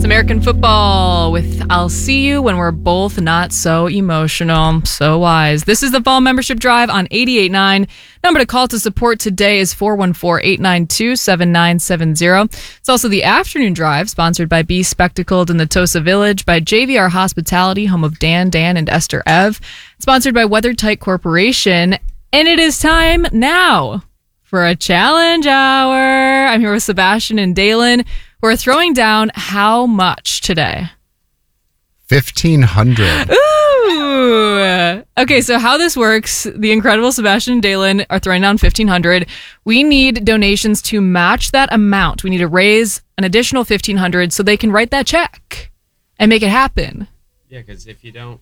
American Football with I'll See You When We're Both Not So Emotional. So wise. This is the Fall Membership Drive on 88.9. Number to call to support today is 414-892-7970. It's also the Afternoon Drive, sponsored by Be Spectacled in the Tosa Village, by JVR Hospitality, home of Dan, and Esther Ev, sponsored by WeatherTight Corporation. And it is time now for a challenge hour. I'm here with Sebastian and Dalen. We're throwing down how much today? 1,500. Ooh. Okay, so how this works, the incredible Sebastian and Dalen are throwing down 1,500. We need donations to match that amount. We need to raise an additional 1,500 so they can write that check and make it happen. Yeah, because if you don't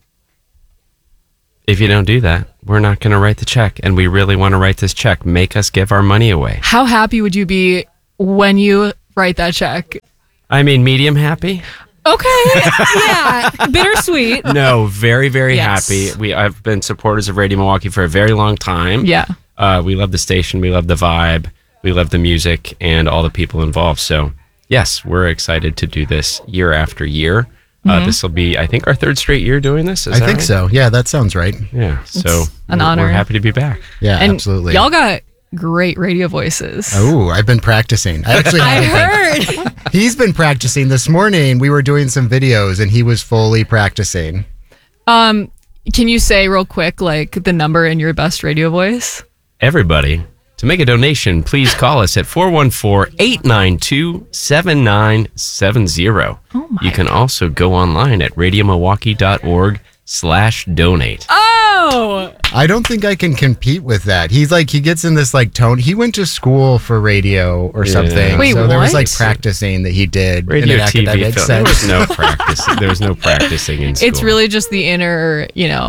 do that, we're not going to write the check. And we really want to write this check. Make us give our money away. How happy would you be when you write that check? I mean, medium happy. Okay. Yeah. Bittersweet. No, very, very Yes. happy. I've been supporters of Radio Milwaukee for a very long time. Yeah. We love the station. We love the vibe. We love the music and all the people involved. So, yes, we're excited to do this year after year. This will be, I think, our third straight year doing this. Is I that think right? so. Yeah, that sounds right. Yeah. So, an honor. We're happy to be back. Yeah, And absolutely. y'all got great radio voices. Oh, I've been practicing. I actually I haven't heard. He's been practicing. This morning, we were doing some videos, and he was fully practicing. Can you say real quick, like, the number in your best radio voice? Everybody, to make a donation, please call us at 414-892-7970. You can also go online at radiomilwaukee.org/donate. Oh! I don't think I can compete with that. He gets in this tone. He went to school for radio or something. Wait, so there was what? practicing that he did Radio, in an TV, academic film. There sense. was no practice. There was no practicing in school. It's really just the inner,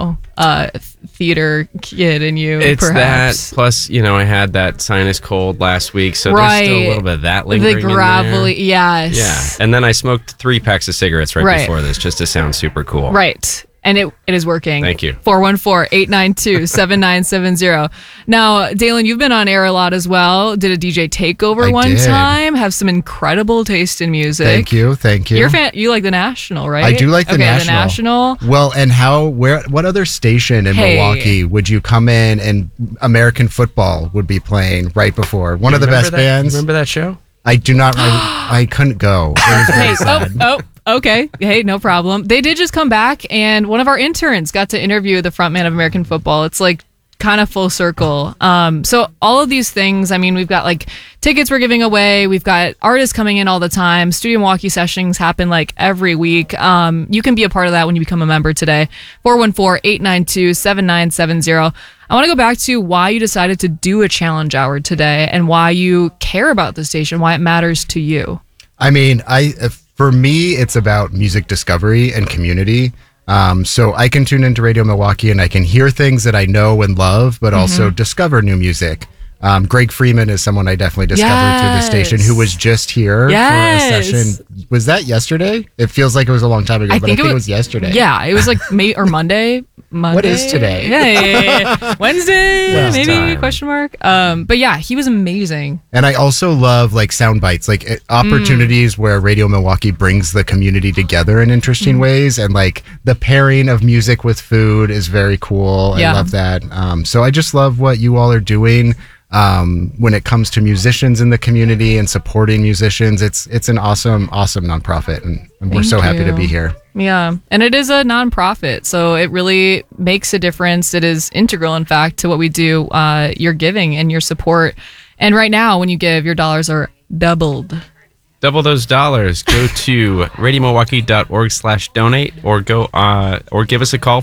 theater kid in you, It's perhaps. that. Plus, I had that sinus cold last week, so there's still a little bit of that lingering The in there. gravelly, yes. Yeah, and then I smoked 3 packs of cigarettes right before this, just to sound super cool. Right. And it is working. Thank you. 414-892-7970. Now, Dalen, you've been on air a lot as well. Did a DJ takeover one did. time. Have some incredible taste in music. Thank you. You're a fan. You like the National, right? I do like the National. The National. Well, and what other station in Milwaukee would you come in and American Football would be playing right before? One of the best bands. Remember that show? I do not. I couldn't go. It was very sad. Okay. Hey, no problem. They did just come back, and one of our interns got to interview the frontman of American Football. It's like kind of full circle. So all of these things, I mean, we've got like tickets we're giving away. We've got artists coming in all the time. Studio Milwaukee sessions happen like every week. You can be a part of that when you become a member today. 414-892-7970. I want to go back to why you decided to do a challenge hour today and why you care about the station, why it matters to you. I mean, for me, it's about music discovery and community. So I can tune into Radio Milwaukee and I can hear things that I know and love, but also discover new music. Greg Freeman is someone I definitely discovered through the station, who was just here for a session. Was that yesterday? It feels like it was a long time ago, but I think it was yesterday. Yeah, it was like Monday. What is today? Yeah. Wednesday, Last maybe, time. question mark. But yeah, he was amazing. And I also love like sound bites, like opportunities where Radio Milwaukee brings the community together in interesting ways. And like the pairing of music with food is very cool. I love that. So I just love what you all are doing. When it comes to musicians in the community and supporting musicians, it's an awesome nonprofit, and we're so happy to be here. Yeah, and it is a nonprofit, so it really makes a difference. It is integral, in fact, to what we do. Your giving and your support, and right now, when you give, your dollars are doubled. Double those dollars. Go to radiomilwaukee.org/donate or or give us a call,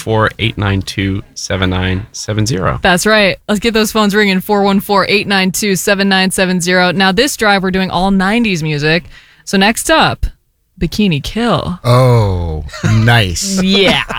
414-892-7970. That's right. Let's get those phones ringing, 414-892-7970. Now, this drive, we're doing all 90s music. So next up, Bikini Kill. Oh, nice. Yeah.